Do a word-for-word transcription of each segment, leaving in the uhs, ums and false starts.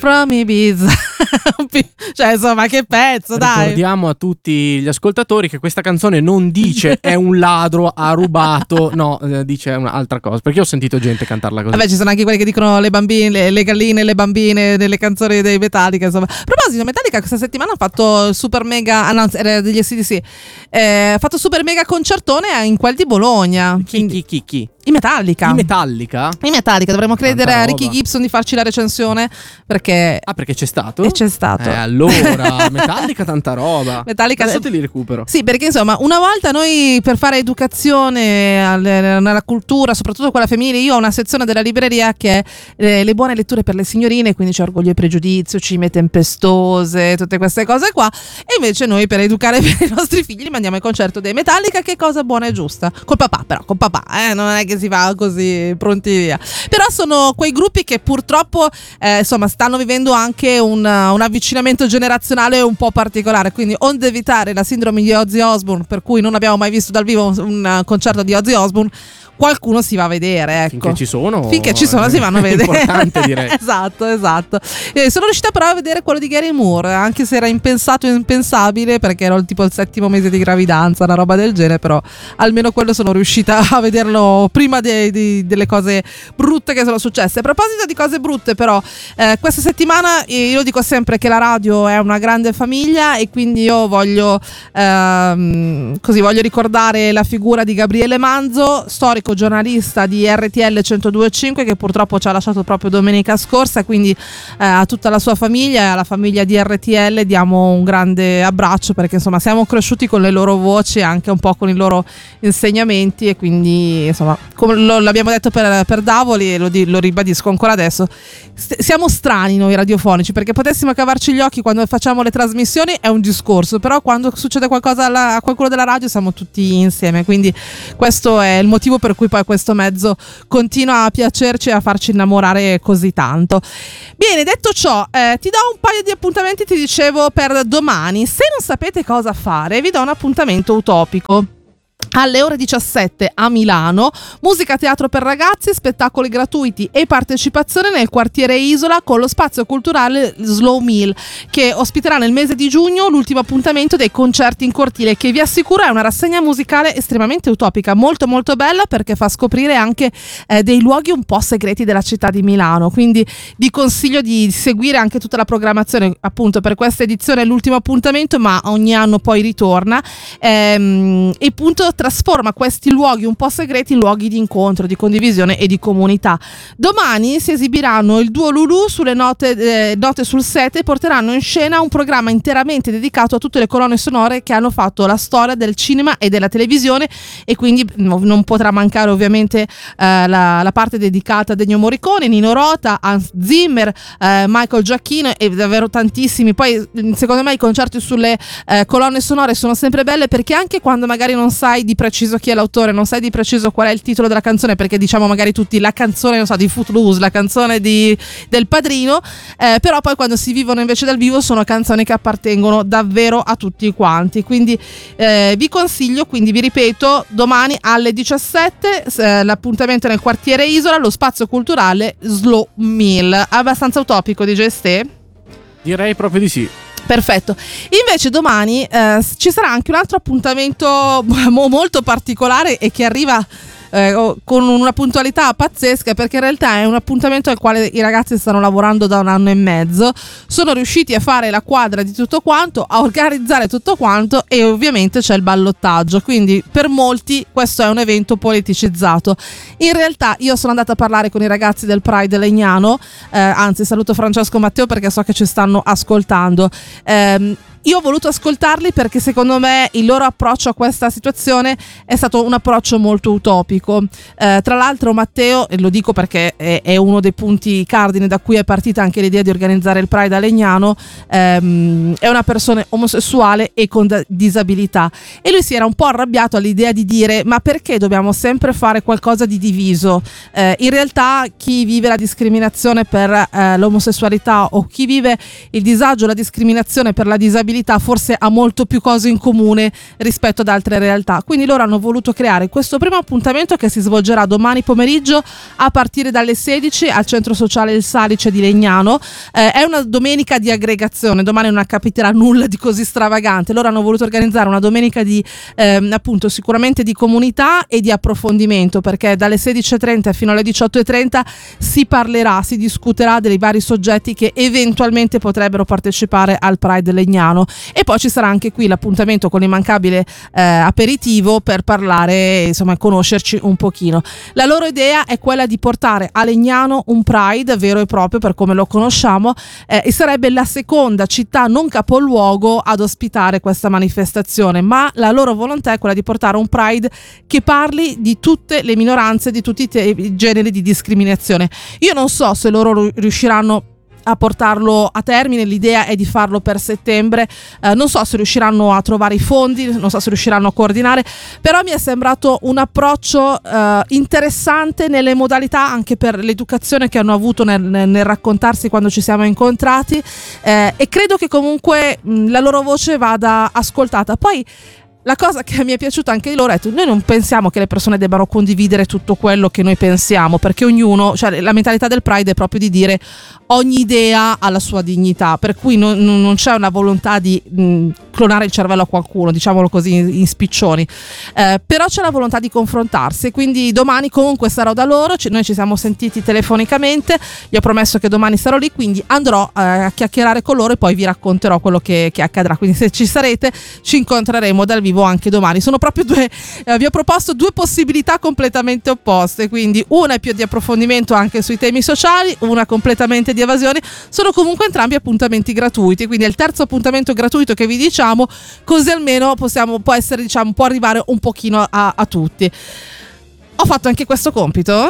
from Ibiza. Cioè insomma, che pezzo, dai. Ricordiamo a tutti gli ascoltatori che questa canzone non dice è un ladro, ha rubato, no, eh, dice un'altra cosa, perché ho sentito gente cantarla così. Vabbè, ci sono anche quelli che dicono le bambine, le, le galline, le bambine nelle canzoni dei Metallica, insomma. A proposito, Metallica questa settimana ha fatto il super mega, ah no, era degli A C D C, eh, ha fatto super mega concertone in quel di Bologna. Chi, Quindi, chi, chi, chi? I Metallica. I Metallica? I Metallica, dovremmo credere Tanta a Ricky roba. Gibson di farci la recensione, perché Ah, perché c'è stato? e c'è stato. Eh, allora, Metallica tanta roba. Metallica Adesso te li recupero. Sì, perché insomma, una volta noi per fare educazione alle- nella cultura, soprattutto quella femminile, io ho una sezione della libreria che è eh, le buone letture per le signorine, quindi c'è Orgoglio e Pregiudizio, Cime Tempestose, tutte queste cose qua, e invece noi per educare bene i nostri figli li mandiamo al concerto dei Metallica, che cosa buona e giusta, col papà però, col papà, eh, non è che si fa così pronti via, però sono quei gruppi che purtroppo eh, insomma stanno vivendo anche un, un avvicinamento generazionale un po' particolare, quindi onde evitare la sindrome di Ozzy Osbourne, per cui non abbiamo mai visto dal vivo un, un concerto di Ozzy Osbourne, qualcuno si va a vedere, ecco. Finché ci sono. Finché ci sono si vanno a vedere. Importante, direi. Esatto, esatto. Eh, sono riuscita però a vedere quello di Gary Moore, anche se era impensato e impensabile, perché ero tipo il settimo mese di gravidanza, una roba del genere, però almeno quello sono riuscita a vederlo prima de- de- delle cose brutte che sono successe. A proposito di cose brutte, però, eh, questa settimana eh, io dico sempre che la radio è una grande famiglia, e quindi io voglio ehm, così voglio ricordare la figura di Gabriele Manzo, storico giornalista di R T L centodue e cinque, che purtroppo ci ha lasciato proprio domenica scorsa, quindi eh, a tutta la sua famiglia e alla famiglia di R T L diamo un grande abbraccio, perché insomma siamo cresciuti con le loro voci e anche un po' con i loro insegnamenti, e quindi insomma, come lo, l'abbiamo detto per, per Davoli, e lo, di, lo ribadisco ancora adesso, st- siamo strani noi radiofonici, perché potessimo cavarci gli occhi quando facciamo le trasmissioni, è un discorso, però quando succede qualcosa alla, a qualcuno della radio siamo tutti insieme, quindi questo è il motivo per cui poi questo mezzo continua a piacerci e a farci innamorare così tanto. Bene, detto ciò, eh, ti do un paio di appuntamenti, ti dicevo, per domani. Se non sapete cosa fare, vi do un appuntamento utopico. Alle ore diciassette a Milano, musica teatro per ragazzi, spettacoli gratuiti e partecipazione nel quartiere Isola con lo spazio culturale Slow Mill, che ospiterà nel mese di giugno l'ultimo appuntamento dei concerti in cortile, che vi assicuro è una rassegna musicale estremamente utopica, molto molto bella, perché fa scoprire anche eh, dei luoghi un po' segreti della città di Milano, quindi vi consiglio di seguire anche tutta la programmazione. Appunto, per questa edizione è l'ultimo appuntamento, ma ogni anno poi ritorna, ehm, e appunto trasforma questi luoghi un po' segreti in luoghi di incontro, di condivisione e di comunità. Domani si esibiranno il duo Lulu sulle note, eh, note sul set, e porteranno in scena un programma interamente dedicato a tutte le colonne sonore che hanno fatto la storia del cinema e della televisione, e quindi no, non potrà mancare ovviamente eh, la, la parte dedicata a Ennio Morricone, Nino Rota, Hans Zimmer, eh, Michael Giacchino e davvero tantissimi. Poi secondo me i concerti sulle eh, colonne sonore sono sempre belle, perché anche quando magari non sai di preciso chi è l'autore, non sai di preciso qual è il titolo della canzone, perché diciamo magari tutti la canzone, non so, di Footloose, la canzone di, del Padrino, eh, però poi quando si vivono invece dal vivo sono canzoni che appartengono davvero a tutti quanti, quindi eh, vi consiglio, quindi vi ripeto, domani alle diciassette eh, l'appuntamento nel quartiere Isola, lo spazio culturale Slow Mill. Abbastanza utopico, di Geste? Direi proprio di sì. Perfetto. Invece domani eh, ci sarà anche un altro appuntamento mo- molto particolare, e che arriva eh, con una puntualità pazzesca, perché in realtà è un appuntamento al quale i ragazzi stanno lavorando da un anno e mezzo. Sono riusciti a fare la quadra di tutto quanto, a organizzare tutto quanto, e ovviamente c'è il ballottaggio, quindi per molti questo è un evento politicizzato. In realtà io sono andata a parlare con i ragazzi del Pride Legnano, eh, anzi saluto Francesco Matteo perché so che ci stanno ascoltando. ehm Io ho voluto ascoltarli perché secondo me il loro approccio a questa situazione è stato un approccio molto utopico. Eh, tra l'altro Matteo, e lo dico perché è, è uno dei punti cardine da cui è partita anche l'idea di organizzare il Pride a Legnano, ehm, è una persona omosessuale e con da- disabilità, e lui si era un po' arrabbiato all'idea di dire: ma perché dobbiamo sempre fare qualcosa di diviso? Eh, in realtà chi vive la discriminazione per eh, l'omosessualità, o chi vive il disagio, la discriminazione per la disabilità, disabilità forse ha molto più cose in comune rispetto ad altre realtà, quindi loro hanno voluto creare questo primo appuntamento che si svolgerà domani pomeriggio a partire dalle sedici al centro sociale Il Salice di Legnano. Eh, è una domenica di aggregazione, domani non capiterà nulla di così stravagante, loro hanno voluto organizzare una domenica di ehm, appunto sicuramente di comunità e di approfondimento, perché dalle sedici e trenta fino alle diciotto e trenta si parlerà, si discuterà dei vari soggetti che eventualmente potrebbero partecipare al Pride Legnano, e poi ci sarà anche qui l'appuntamento con l'immancabile eh, aperitivo per parlare, insomma conoscerci un pochino. La loro idea è quella di portare a Legnano un Pride vero e proprio per come lo conosciamo, eh, e sarebbe la seconda città non capoluogo ad ospitare questa manifestazione, ma la loro volontà è quella di portare un Pride che parli di tutte le minoranze, di tutti i, te- i generi di discriminazione. Io non so se loro riusciranno a portarlo a termine, l'idea è di farlo per settembre, eh, non so se riusciranno a trovare i fondi, non so se riusciranno a coordinare, però mi è sembrato un approccio eh, interessante nelle modalità, anche per l'educazione che hanno avuto nel, nel, nel raccontarsi quando ci siamo incontrati, eh, e credo che comunque mh, la loro voce vada ascoltata. Poi la cosa che mi è piaciuta anche di loro è che noi non pensiamo che le persone debbano condividere tutto quello che noi pensiamo, perché ognuno, cioè la mentalità del Pride è proprio di dire ogni idea ha la sua dignità, per cui non, non c'è una volontà di mh, clonare il cervello a qualcuno, diciamolo così in, in spiccioni, eh, però c'è la volontà di confrontarsi, quindi domani comunque sarò da loro, c- noi ci siamo sentiti telefonicamente, gli ho promesso che domani sarò lì, quindi andrò eh, a chiacchierare con loro e poi vi racconterò quello che, che accadrà, quindi se ci sarete ci incontreremo dal vivo anche domani. Sono proprio due, eh, vi ho proposto due possibilità completamente opposte, quindi una è più di approfondimento anche sui temi sociali, una completamente di evasione. Sono comunque entrambi appuntamenti gratuiti, quindi è il terzo appuntamento gratuito che vi diciamo, così almeno possiamo, può essere, diciamo, può arrivare un pochino a, a tutti. Ho fatto anche questo compito?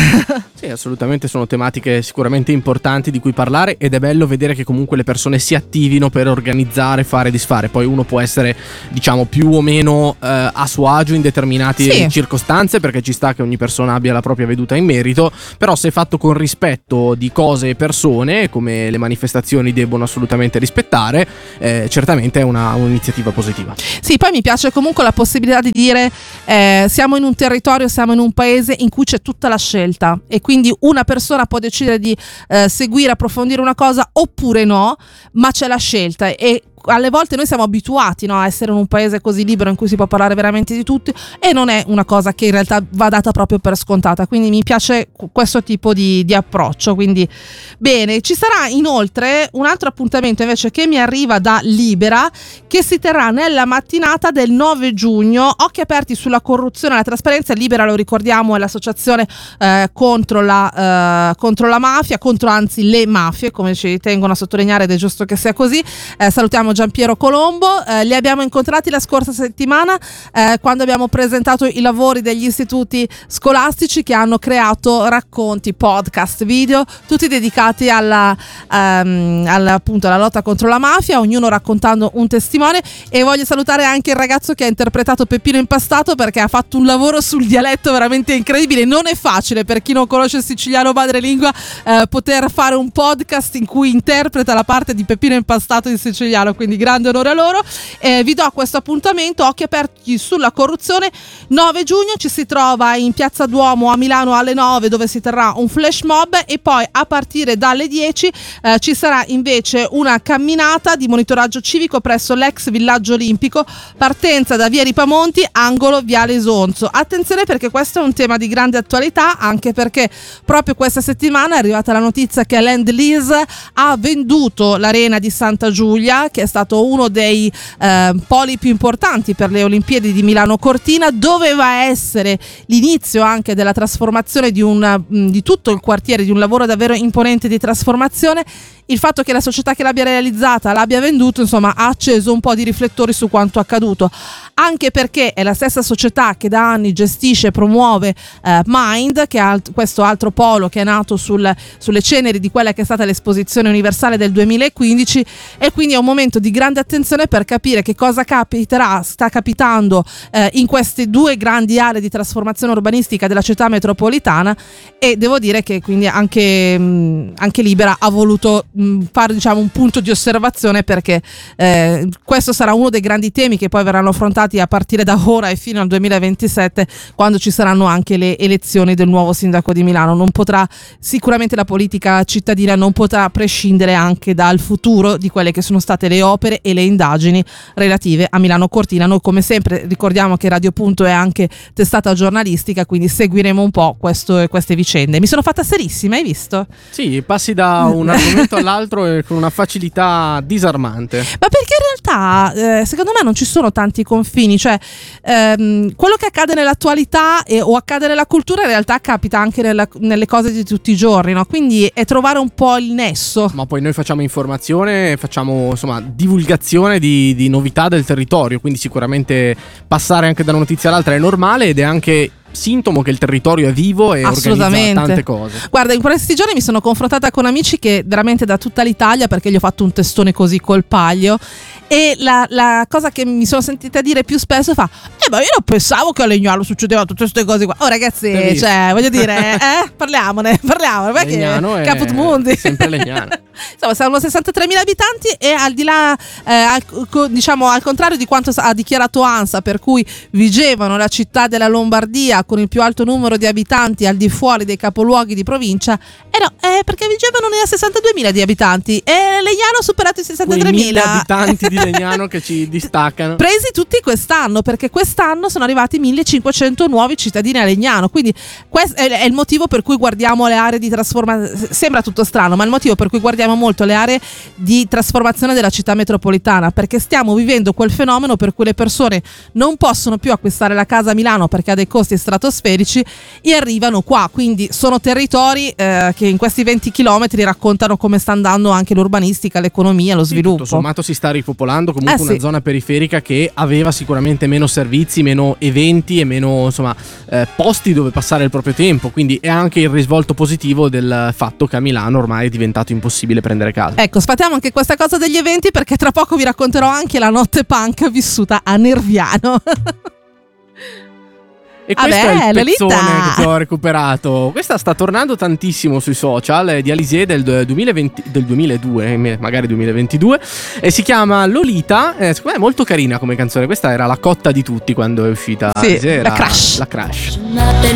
Sì, assolutamente, sono tematiche sicuramente importanti di cui parlare, ed è bello vedere che comunque le persone si attivino per organizzare, fare, disfare. Poi uno può essere, diciamo, più o meno eh, a suo agio in determinate sì. circostanze, perché ci sta che ogni persona abbia la propria veduta in merito, però se fatto con rispetto di cose e persone, come le manifestazioni debbono assolutamente rispettare, eh, certamente è una, un'iniziativa positiva. Sì, poi mi piace comunque la possibilità di dire eh, siamo in un territorio, siamo in un paese in cui c'è tutta la scelta, e quindi una persona può decidere di eh, seguire, approfondire una cosa oppure no, ma c'è la scelta, e alle volte noi siamo abituati, no, a essere in un paese così libero in cui si può parlare veramente di tutti, e non è una cosa che in realtà va data proprio per scontata, quindi mi piace questo tipo di, di approccio. Quindi bene, ci sarà inoltre un altro appuntamento invece che mi arriva da Libera, che si terrà nella mattinata del nove giugno. Occhi aperti sulla corruzione e la trasparenza. Libera, lo ricordiamo, è l'associazione eh, contro la eh, contro la mafia, contro anzi le mafie, come ci tengono a sottolineare, ed è giusto che sia così. Eh, salutiamo Giampiero Colombo, eh, li abbiamo incontrati la scorsa settimana eh, quando abbiamo presentato i lavori degli istituti scolastici che hanno creato racconti, podcast, video, tutti dedicati alla, um, alla, appunto, alla lotta contro la mafia, ognuno raccontando un testimone. E voglio salutare anche il ragazzo che ha interpretato Peppino Impastato, perché ha fatto un lavoro sul dialetto veramente incredibile. Non è facile per chi non conosce il siciliano madrelingua eh, poter fare un podcast in cui interpreta la parte di Peppino Impastato in siciliano, quindi grande onore a loro. Eh, vi do questo appuntamento, occhi aperti sulla corruzione. Nove giugno ci si trova in Piazza Duomo a Milano alle nove, dove si terrà un flash mob, e poi a partire dalle dieci eh, ci sarà invece una camminata di monitoraggio civico presso l'ex villaggio olimpico, partenza da via Ripamonti, angolo viale Isonzo. Attenzione, perché questo è un tema di grande attualità, anche perché proprio questa settimana è arrivata la notizia che Land Lease ha venduto l'arena di Santa Giulia, che è stato uno dei eh, poli più importanti per le Olimpiadi di Milano Cortina. Doveva essere l'inizio anche della trasformazione di, una, di tutto il quartiere, di un lavoro davvero imponente di trasformazione. Il fatto che la società che l'abbia realizzata l'abbia venduto, insomma, ha acceso un po' di riflettori su quanto accaduto, anche perché è la stessa società che da anni gestisce e promuove eh, Mind, che è alt- questo altro polo che è nato sul, sulle ceneri di quella che è stata l'esposizione universale del duemilaquindici, e quindi è un momento di grande attenzione per capire che cosa capiterà, sta capitando eh, in queste due grandi aree di trasformazione urbanistica della città metropolitana. E devo dire che quindi anche, mh, anche Libera ha voluto mh, fare diciamo un punto di osservazione, perché eh, questo sarà uno dei grandi temi che poi verranno affrontati a partire da ora e fino al duemilaventisette, quando ci saranno anche le elezioni del nuovo sindaco di Milano. Non potrà sicuramente la politica cittadina non potrà prescindere anche dal futuro di quelle che sono state le opere e le indagini relative a Milano Cortina. Noi come sempre ricordiamo che Radio Punto è anche testata giornalistica, quindi seguiremo un po' questo, queste vicende. Mi sono fatta serissima, hai visto? Sì, passi da un argomento all'altro con una facilità disarmante. Ma perché in realtà eh, secondo me non ci sono tanti confini, cioè ehm, quello che accade nell'attualità e, o accade nella cultura in realtà capita anche nella, nelle cose di tutti i giorni, no? Quindi è trovare un po' il nesso. Ma poi noi facciamo informazione, facciamo insomma divulgazione di, di novità del territorio, quindi sicuramente passare anche da una notizia all'altra è normale ed è anche sintomo che il territorio è vivo e organizza tante cose. Guarda, in questi giorni mi sono confrontata con amici che veramente da tutta l'Italia, perché gli ho fatto un testone così col Palio, e la, la cosa che mi sono sentita dire più spesso fa: eh ma io non pensavo che a Legnano succedevano tutte queste cose qua. Oh ragazzi, cioè voglio dire, eh, parliamone, parliamone, perché Legnano è Caput Mundi sempre Legnano. Insomma, siamo sessantatremila abitanti e al di là, eh, al, diciamo al contrario di quanto ha dichiarato ANSA, per cui vigevano la città della Lombardia con il più alto numero di abitanti al di fuori dei capoluoghi di provincia, eh no, eh, perché vigevano ne a sessantaduemila di abitanti e Legnano ha superato i sessantatremila. Quei mille abitanti di Legnano che ci distaccano. Presi tutti quest'anno, perché quest'anno sono arrivati millecinquecento nuovi cittadini a Legnano, quindi questo è il motivo per cui guardiamo le aree di trasformazione. Sembra tutto strano, ma il motivo per cui guardiamo molto le aree di trasformazione della città metropolitana, perché stiamo vivendo quel fenomeno per cui le persone non possono più acquistare la casa a Milano perché ha dei costi stratosferici e arrivano qua. Quindi sono territori eh, che in questi venti chilometri raccontano come sta andando anche l'urbanistica, l'economia, lo sviluppo. Sì, tutto sommato si sta ripopolando comunque, eh, una sì. zona periferica che aveva sicuramente meno servizi, meno eventi e meno insomma eh, posti dove passare il proprio tempo, quindi è anche il risvolto positivo del fatto che a Milano ormai è diventato impossibile prendere casa. Ecco, sfatiamo anche questa cosa degli eventi, perché tra poco vi racconterò anche la notte punk vissuta a Nerviano. E questo Vabbè, è il pezzone Lolita, che ho recuperato. Questa sta tornando tantissimo sui social, è di Alizé del duemilaventi, del duemiladue, magari duemilaventidue, e si chiama Lolita. Eh, secondo me è molto carina come canzone. Questa era la cotta di tutti quando è uscita. Sì, Alizé, la crush. La crush. Je m'appelle